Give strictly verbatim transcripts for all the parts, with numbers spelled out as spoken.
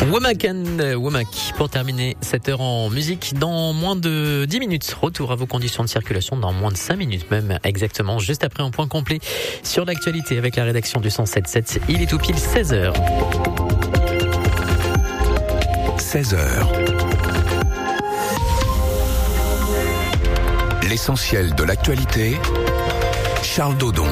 Womack and Womack pour terminer cette heure en musique dans moins de dix minutes. Retour à vos conditions de circulation dans moins de cinq minutes même exactement, juste après un point complet sur l'actualité avec la rédaction du cent sept sept. Il est tout pile seize heures. seize heures. L'essentiel de l'actualité, Charles Dodon.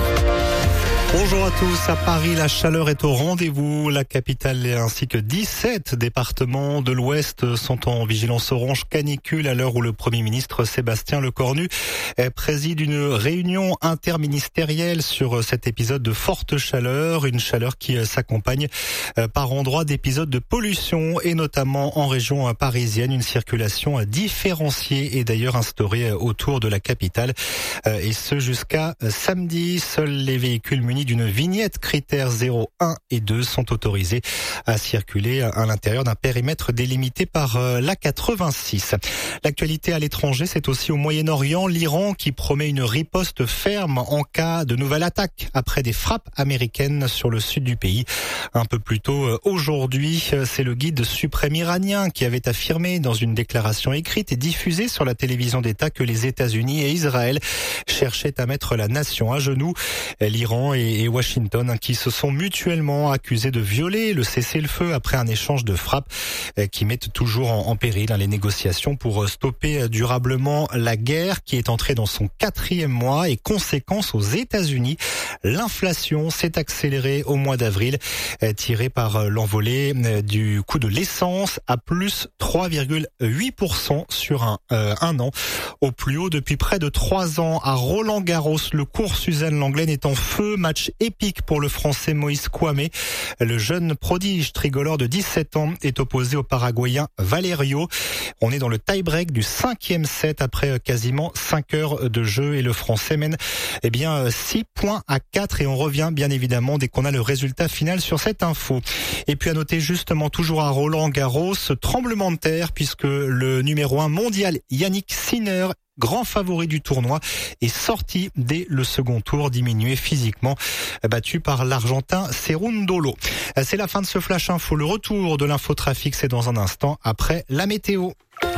Bonjour à tous. À Paris, la chaleur est au rendez-vous. La capitale ainsi que dix-sept départements de l'Ouest sont en vigilance orange canicule à l'heure où le Premier ministre Sébastien Lecornu préside une réunion interministérielle sur cet épisode de forte chaleur. Une chaleur qui s'accompagne par endroits d'épisodes de pollution et notamment en région parisienne. Une circulation différenciée est d'ailleurs instaurée autour de la capitale et ce jusqu'à samedi. Seuls les véhicules munis d'une vignette critères zéro, un et deux sont autorisés à circuler à l'intérieur d'un périmètre délimité par l'A quatre-vingt-six. L'actualité à l'étranger, c'est aussi au Moyen-Orient, l'Iran qui promet une riposte ferme en cas de nouvelle attaque après des frappes américaines sur le sud du pays. Un peu plus tôt aujourd'hui, c'est le guide suprême iranien qui avait affirmé dans une déclaration écrite et diffusée sur la télévision d'État que les États-Unis et Israël cherchaient à mettre la nation à genoux. L'Iran et et Washington qui se sont mutuellement accusés de violer le cessez-le-feu après un échange de frappes qui mettent toujours en péril les négociations pour stopper durablement la guerre qui est entrée dans son quatrième mois. Et conséquence aux États-Unis, l'inflation s'est accélérée au mois d'avril, tirée par l'envolée du coût de l'essence à plus trois virgule huit pour cent sur un, euh, un an. Au plus haut depuis près de trois ans à Roland-Garros, le cours Suzanne Lenglen est en feu. Match épique pour le Français Moïse Kouamé. Le jeune prodige tricolore de dix-sept ans est opposé au Paraguayen Valerio. On est dans le tie-break du cinquième set après quasiment cinq heures de jeu et le Français mène eh bien six points à quatre et on revient bien évidemment dès qu'on a le résultat final sur cette info. Et puis à noter justement toujours à Roland-Garros, tremblement de terre puisque le numéro un mondial Yannick Sinner, grand favori du tournoi, est sorti dès le second tour, diminué physiquement, battu par l'Argentin Cerundolo. C'est la fin de ce Flash Info. Le retour de l'infotrafic, c'est dans un instant après la météo.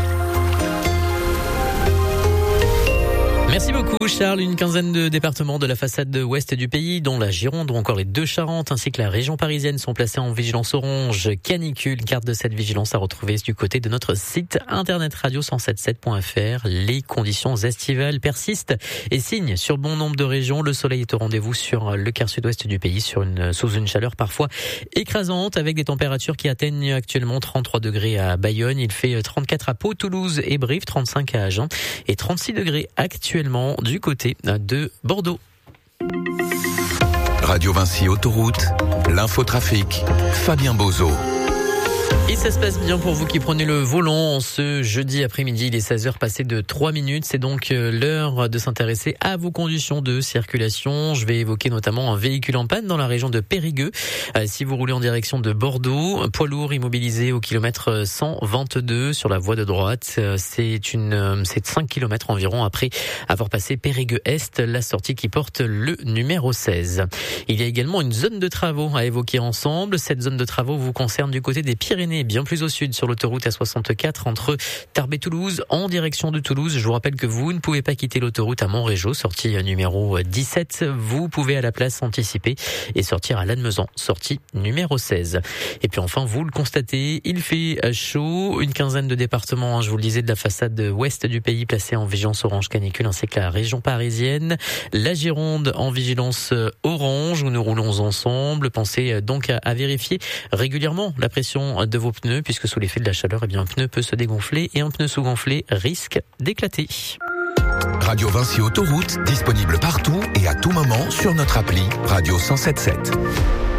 Merci beaucoup Charles. Une quinzaine de départements de la façade ouest du pays, dont la Gironde ou encore les deux Charentes ainsi que la région parisienne sont placés en vigilance orange canicule. Carte de cette vigilance à retrouver du côté de notre site internet radio cent soixante-dix-sept point f r. Les conditions estivales persistent et signent sur bon nombre de régions. Le soleil est au rendez-vous sur le quart sud-ouest du pays sur une, sous une chaleur parfois écrasante avec des températures qui atteignent actuellement trente-trois degrés à Bayonne. Il fait trente-quatre à Pau, Toulouse et Brive, trente-cinq à Agen et trente-six degrés actuellement du côté de Bordeaux. Radio Vinci Autoroute, l'infotrafic, Fabien Bozo. Et ça se passe bien pour vous qui prenez le volant ce jeudi après-midi. Il est seize heures passées de trois minutes. C'est donc l'heure de s'intéresser à vos conditions de circulation. Je vais évoquer notamment un véhicule en panne dans la région de Périgueux. Si vous roulez en direction de Bordeaux, poids lourd immobilisé au kilomètre cent vingt-deux sur la voie de droite. C'est une, c'est cinq kilomètres environ après avoir passé Périgueux-Est, la sortie qui porte le numéro seize. Il y a également une zone de travaux à évoquer ensemble. Cette zone de travaux vous concerne du côté des Pyrénées, bien plus au sud sur l'autoroute A soixante-quatre entre Tarbes et Toulouse en direction de Toulouse. Je vous rappelle que vous ne pouvez pas quitter l'autoroute à Montrégeau, sortie numéro dix-sept. Vous pouvez à la place anticiper et sortir à Lannemezan, sortie numéro seize. Et puis enfin, vous le constatez, il fait chaud. Une quinzaine de départements, hein, je vous le disais, de la façade ouest du pays placés en vigilance orange canicule ainsi que la région parisienne. La Gironde en vigilance orange où nous roulons ensemble. Pensez donc à, à vérifier régulièrement la pression de vos pneus puisque sous l'effet de la chaleur, eh bien, un pneu peut se dégonfler et un pneu sous-gonflé risque d'éclater. Radio Vinci Autoroute, disponible partout et à tout moment sur notre appli Radio cent soixante-dix-sept.